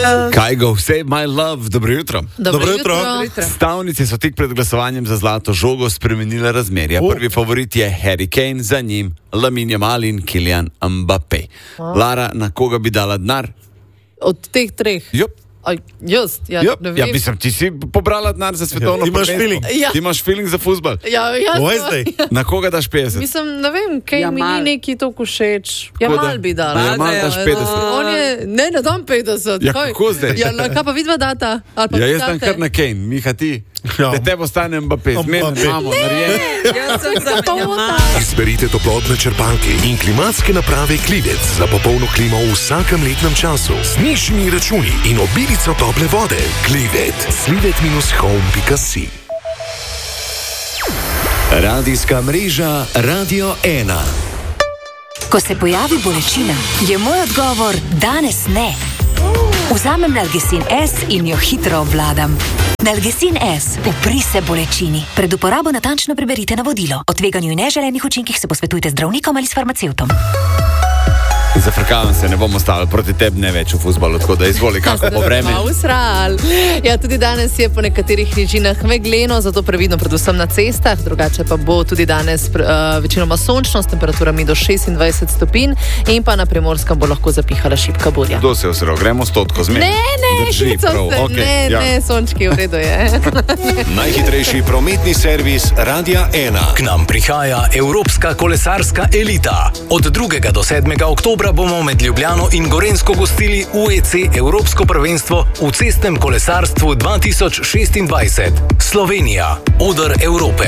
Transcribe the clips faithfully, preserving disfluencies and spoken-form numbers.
Kajgo, Save My Love, dobro jutro. Dobro, Dobro jutro. jutro. Stavnice so tik pred glasovanjem za zlato žogo spremenile razmerja. Uh. Prvi favorit je Harry Kane, za njim Lamine Yamal in Kylian Mbappé. Uh. Lara, na koga bi dala denar? Od teh treh. Jup. Aj, jaz, ja, Jup. ne vem. Ja, mislim, ti si pobrala denar za svetovno Ja, imaš prvenstvo. feeling. Ja. Ti imaš feeling za fuzbal. Ja, ja, Oj, zdaj. Na koga daš petdeset? Mislim, ne vem, kaj Ja, mi mal. ni neki toliko všeč. Ja, Kako da? mal bi dala. Na Jamal daš petdeset. On je, ne, ne dam petdeset. Ja, kaj? kako zdaj? Ja, na, kaj pa vidva data? Ali pa Ja, vi jaz dam date? kar na Kane, Miha ti. Ja. Da te ostane Mbappé, zmerno Mbappé. imamo narejeno. Jaz sem za To Jamal. Izberite toplotne črpalke in klimatske naprave Klivec za popolno klimo v vsakem letnem času. Z nižjimi računi in obilico tople vode. Klivet. slivet dash home pika si. Radijska mreža Radio ena. Ko se pojavi bolečina, je moj odgovor danes ne. Vzamem Nalgecin S in jo hitro obvladam. Nalgecin S, upri se bolečini. Pred uporabo natančno preberite navodilo. O tveganju in neželenih učinkih se posvetujte z zdravnikom ali s farmacevtom. Zafrkavam se, ne bomo stavili proti tebi, ne več v fuzbalu, tako da izvoli, kako bo vreme. Malo sral. Ja, tudi danes je po nekaterih nižinah megleno, zato previdno predvsem na cestah, drugače pa bo tudi danes uh, večinoma sončno s temperaturami do šestindvajset stopinj in pa na Primorskem bo lahko zapihala šibka burja. Kdo se je osrl? Gremo stotko zmerno. Ne, ne, Drži, šicam prav, se, okej, ne, ja. ne, sončki, v redu je. Najhitrejši prometni servis Radia ena. K nam prihaja Evropska kolesarska elita. Od drugega do sedmega oktobra bomo med Ljubljano in Gorenjsko gostili U E C Evropsko prvenstvo v cestnem kolesarstvu dva tisoč šestindvajset. Slovenija, oder Evrope.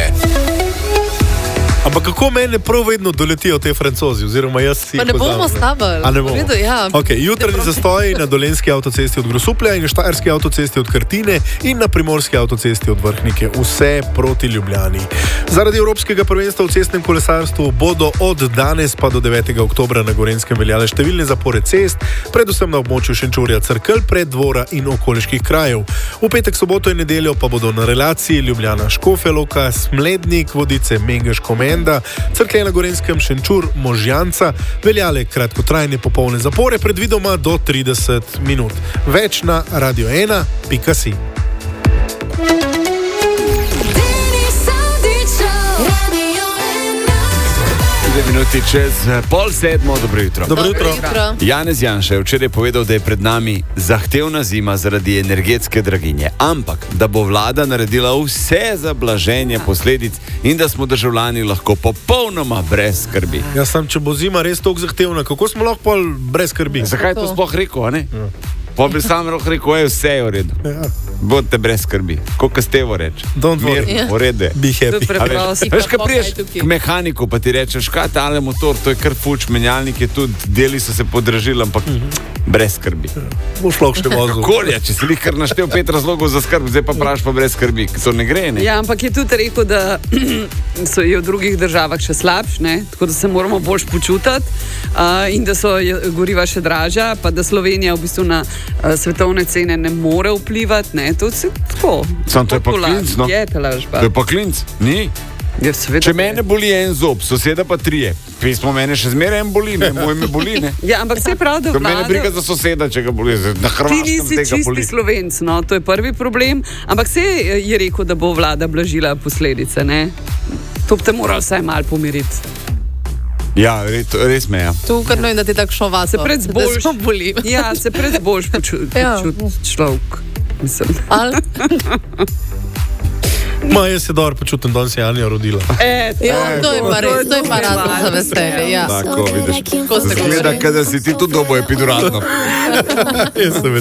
Ampak kako mene prav vedno doletijo te Francozi, oziroma jaz si Pa ne bomo stavili. A ne bomo? V redu, ja. Okay, jutranji zastoji na dolenjski avtocesti od Grosuplja in štajerski avtocesti od Krtine in na primorski avtocesti od Vrhnike. Vse proti Ljubljani. Zaradi Evropskega prvenstva v cestnem kolesarstvu bodo od danes pa do devetega oktobra na Gorenjskem veljale številne zapore cest, predvsem na območju Šenčurja, Cerkelj, Preddvora in okoliških krajev. V petek, soboto in nedeljo pa bodo na relaciji Ljubljana-Škofja Loka, Smlednik, Vodice, Mengeš-Komen, Cerklje na Gorenjskem, Šenčur, Možjanca, veljale kratkotrajne popolne zapore, predvidoma do trideset minut. Več na radio ena pika si. Dve minuti čez pol sedmo, dobro jutro. Dobro jutro. Janez Janša je včeraj povedal, da je pred nami zahtevna zima zaradi energetske draginje, ampak da bo vlada naredila vse za blaženje posledic in da smo državljani lahko popolnoma brez skrbi. Jaz sem, če bo zima res toliko zahtevna, kako smo lahko pol brez skrbi? Zakaj to sploh rekel, a ne? Ja. Pa bi sam lahko rekel, je vse je v redu. Ja. Bodite brez skrbi. Kako Stevo reče? Don't worry. Mir, v redu je. Be happy. A veš, veš, kaj priješ k mehaniku, pa ti rečeš, kaj tale motor, to je kar fuč, menjalnik je tudi, deli so se podražili, ampak brez skrbi. Boš lahko še vozil. Kolja, če si lih kar naštel pet razlogov za skrb, zdaj pa praviš pa brez skrbi. To ne gre, ne? Ja, ampak je tudi rekel, da so je v drugih državah še slabš, ne? Tako da se moramo bolj počutiti uh, in da so je- goriva še dražja, pa da Slovenija v bistvu na uh, svetovne cene ne more vplivati. Ne? To je tako. Samo to je pa popularno. klinc, no. Je telažba. To je pa klinc, ni? Ja, seveda. Če mene boli en zob, soseda pa trije, pismo mene še zmeraj en boli, ne, moj me boli, ne. Ja, ampak se pravi, da To mene briga vlada... za soseda, če ga boli, na Ti Hrvaškem nisi tega čisti boli. Slovenc, no, to je prvi problem. Ampak se je rekel, da bo vlada blažila posledice, ne? To bi te moral vsaj malo pomiriti. Ja, res, res me je. Tu kar ne, da ti takšno vas Se pred zboljš... Da se boli. Ja, se pred boš počuti Ja. počut človek. Mislim. Ali? Ma, jaz se dobro počutim, da se je Anja rodila. E, Ja, to je pa res, to je pa razlog za veselje, ja. Tako, vidiš. Ko se Zgleda, kada si ti tudi dobo epiduralno. Jaz sem